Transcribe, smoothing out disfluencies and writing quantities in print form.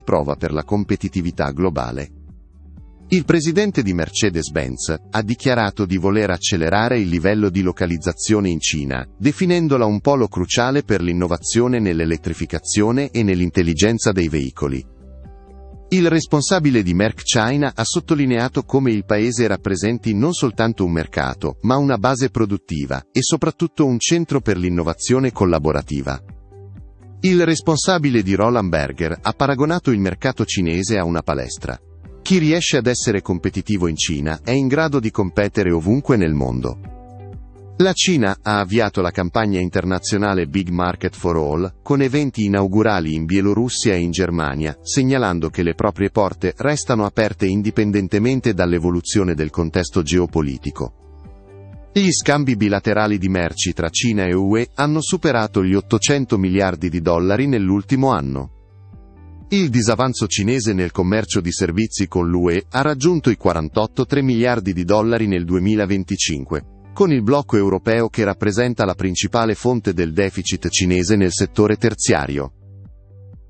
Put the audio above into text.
prova per la competitività globale. Il presidente di Mercedes-Benz ha dichiarato di voler accelerare il livello di localizzazione in Cina, definendola un polo cruciale per l'innovazione nell'elettrificazione e nell'intelligenza dei veicoli. Il responsabile di Merck China ha sottolineato come il paese rappresenti non soltanto un mercato, ma una base produttiva, e soprattutto un centro per l'innovazione collaborativa. Il responsabile di Roland Berger ha paragonato il mercato cinese a una palestra. Chi riesce ad essere competitivo in Cina è in grado di competere ovunque nel mondo. La Cina ha avviato la campagna internazionale Big Market for All, con eventi inaugurali in Bielorussia e in Germania, segnalando che le proprie porte restano aperte indipendentemente dall'evoluzione del contesto geopolitico. Gli scambi bilaterali di merci tra Cina e UE hanno superato gli 800 miliardi di dollari nell'ultimo anno. Il disavanzo cinese nel commercio di servizi con l'UE ha raggiunto i 48,3 miliardi di dollari nel 2025, con il blocco europeo che rappresenta la principale fonte del deficit cinese nel settore terziario.